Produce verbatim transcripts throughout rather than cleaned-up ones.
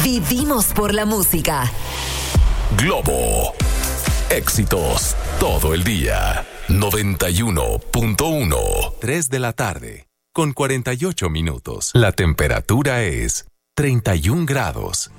Vivimos por la música. Globo. Éxitos todo el día. noventa y uno punto uno. tres de la tarde, con cuarenta y ocho minutos. La temperatura es treinta y un grados.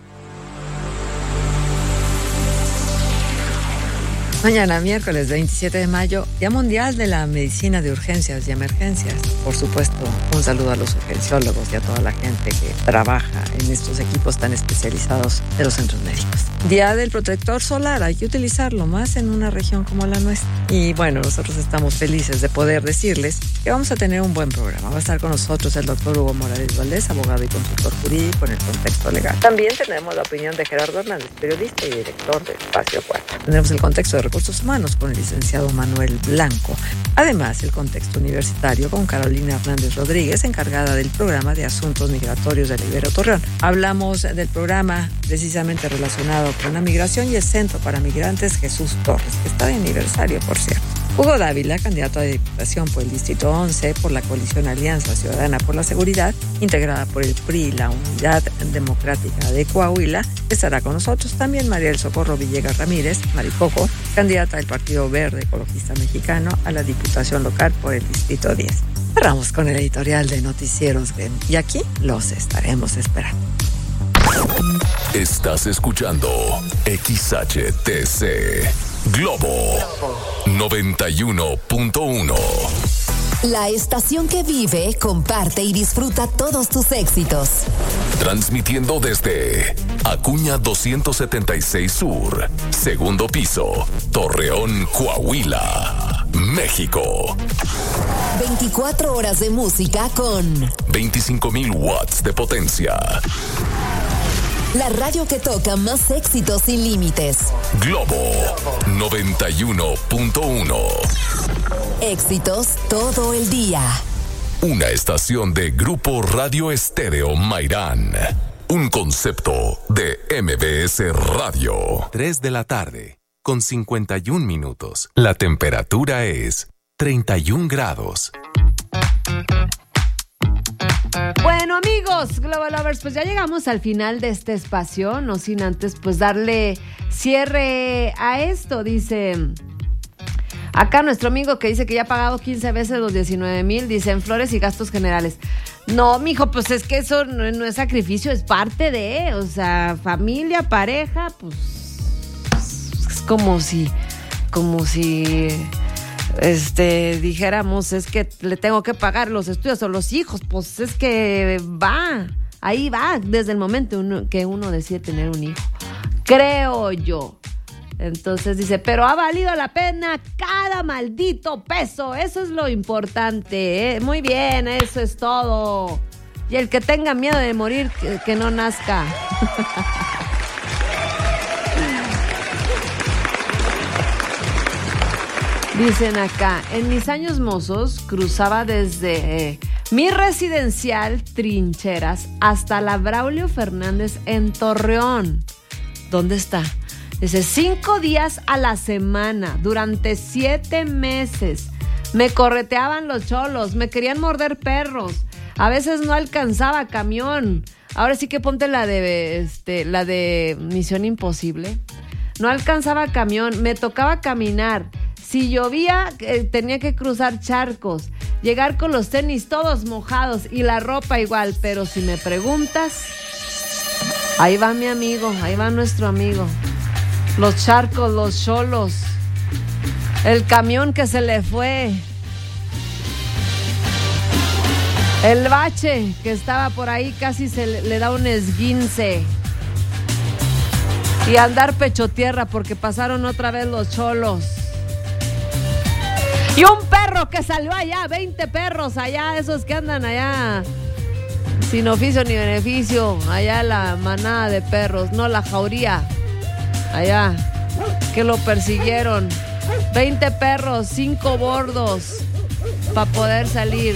Mañana, miércoles veintisiete de mayo, Día Mundial de la Medicina de Urgencias y Emergencias. Por supuesto, un saludo a los urgenciólogos y a toda la gente que trabaja en estos equipos tan especializados de los centros médicos. Día del protector solar, hay que utilizarlo más en una región como la nuestra. Y bueno, nosotros estamos felices de poder decirles que vamos a tener un buen programa. Va a estar con nosotros el doctor Hugo Morales Valdés, abogado y consultor jurídico en el contexto legal. También tenemos la opinión de Gerardo Hernández, periodista y director de Espacio cuatro. Tenemos el contexto de recursos humanos con el licenciado Manuel Blanco. Además, el contexto universitario con Carolina Hernández Rodríguez, encargada del programa de asuntos migratorios de la Ibero Torreón. Hablamos del programa precisamente relacionado con la migración y el Centro para Migrantes Jesús Torres, que está de aniversario, por cierto. Hugo Dávila, candidato a diputación por el Distrito once por la coalición Alianza Ciudadana por la Seguridad, integrada por el P R I y la Unidad Democrática de Coahuila, estará con nosotros. También María del Socorro Villegas Ramírez, Maricoco, candidata del Partido Verde Ecologista Mexicano a la Diputación Local por el Distrito diez. Cerramos con el editorial de Noticieros Grem y aquí los estaremos esperando. Estás escuchando X H T C Globo noventa y uno punto uno. La estación que vive, comparte y disfruta todos tus éxitos. Transmitiendo desde Acuña doscientos setenta y seis Sur, segundo piso, Torreón, Coahuila, México. veinticuatro horas de música con veinticinco mil watts de potencia. La radio que toca más éxitos sin límites. Globo noventa y uno punto uno. Éxitos todo el día. Una estación de Grupo Radio Estéreo Mairán. Un concepto de M B S Radio. tres de la tarde, con cincuenta y un minutos. La temperatura es treinta y un grados. Bueno, amigos Global Lovers, pues ya llegamos al final de este espacio, no sin antes pues darle cierre a esto. Dice acá nuestro amigo que dice que ya ha pagado quince veces los diecinueve mil, dice en flores y gastos generales. No, mijo, pues es que eso no, no es sacrificio, es parte de, o sea, familia, pareja, pues es como si, como si... Este, dijéramos, es que le tengo que pagar los estudios o los hijos, pues es que va, ahí va, desde el momento uno, que uno decide tener un hijo, creo yo. Entonces dice, pero ha valido la pena cada maldito peso, eso es lo importante, ¿eh? Muy bien, eso es todo. Y el que tenga miedo de morir, que, que no nazca. Dicen acá, en mis años mozos cruzaba desde eh, mi residencial Trincheras hasta la Braulio Fernández en Torreón. ¿Dónde está? Dice, cinco días a la semana, durante siete meses. Me correteaban los cholos, me querían morder perros. A veces no alcanzaba camión. Ahora sí que ponte la de, este, la de Misión Imposible. No alcanzaba camión, me tocaba caminar. Si llovía, eh, tenía que cruzar charcos, llegar con los tenis todos mojados y la ropa igual. Pero si me preguntas, ahí va mi amigo, ahí va nuestro amigo. Los charcos, los cholos, el camión que se le fue, el bache que estaba por ahí, casi se le, le da un esguince. Y andar pecho tierra porque pasaron otra vez los cholos. Y un perro que salió allá, veinte perros allá, esos que andan allá sin oficio ni beneficio, allá la manada de perros, no la jauría, allá, que lo persiguieron. veinte perros, cinco bordos, para poder salir.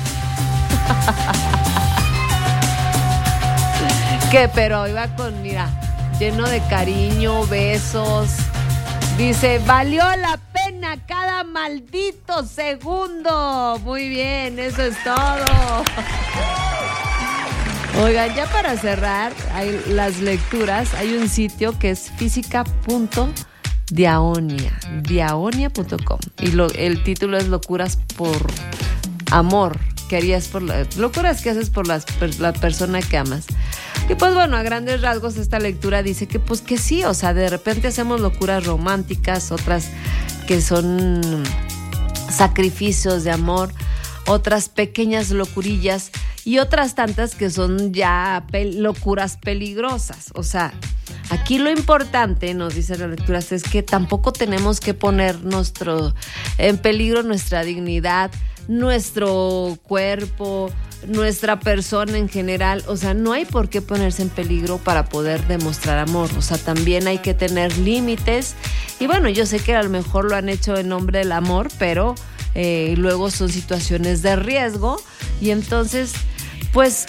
Que pero iba con, mira, lleno de cariño, besos. Dice, valió la pena cada maldito segundo. Muy bien, eso es todo. Oigan, ya para cerrar hay las lecturas, hay un sitio que es física punto diaonia, diaonia punto com, y lo, el título es Locuras por amor, que harías por la, locuras que haces por las, per, la persona que amas. Y pues bueno, a grandes rasgos esta lectura dice que pues que sí, o sea, de repente hacemos locuras románticas, otras que son sacrificios de amor, otras pequeñas locurillas y otras tantas que son ya pe- locuras peligrosas. O sea, aquí lo importante, nos dice la lectura, es que tampoco tenemos que poner nuestro, en peligro nuestra dignidad, nuestro cuerpo, nuestra persona en general. O sea, no hay por qué ponerse en peligro para poder demostrar amor. O sea, también hay que tener límites. Y bueno, yo sé que a lo mejor lo han hecho en nombre del amor, pero eh, luego son situaciones de riesgo. Y entonces, pues,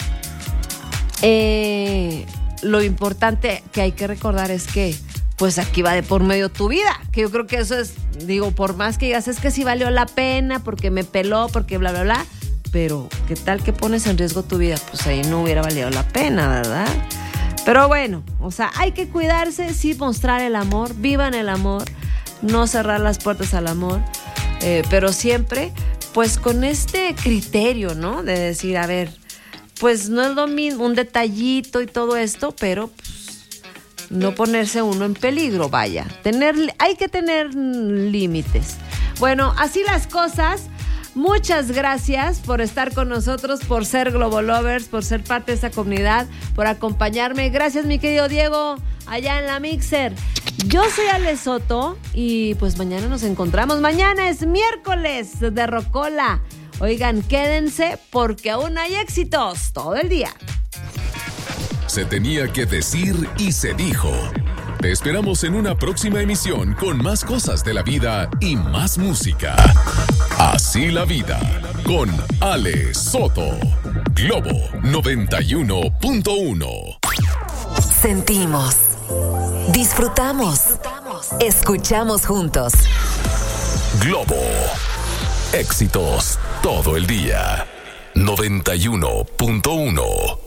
eh, lo importante que hay que recordar es que pues aquí va de por medio tu vida, que yo creo que eso es, digo, por más que digas, es que sí valió la pena, porque me peló, porque bla, bla, bla, pero ¿qué tal que pones en riesgo tu vida? Pues ahí no hubiera valido la pena, ¿verdad? Pero bueno, o sea, hay que cuidarse, sí mostrar el amor, vivan el amor, no cerrar las puertas al amor, eh, pero siempre, pues con este criterio, ¿no? De decir, a ver, pues no es lo mismo, un detallito y todo esto, pero pues, no ponerse uno en peligro, vaya. Tener, hay que tener límites. Bueno, así las cosas. Muchas gracias por estar con nosotros, por ser Global Lovers, por ser parte de esta comunidad, por acompañarme. Gracias, mi querido Diego, allá en la Mixer. Yo soy Ale Soto y pues mañana nos encontramos. Mañana es miércoles de Rocola. Oigan, quédense porque aún hay éxitos todo el día. Se tenía que decir y se dijo. Te esperamos en una próxima emisión con más cosas de la vida y más música. Así la vida, con Ale Soto. Globo noventa y uno punto uno. Sentimos, disfrutamos, escuchamos juntos. Globo, éxitos todo el día. noventa y uno punto uno.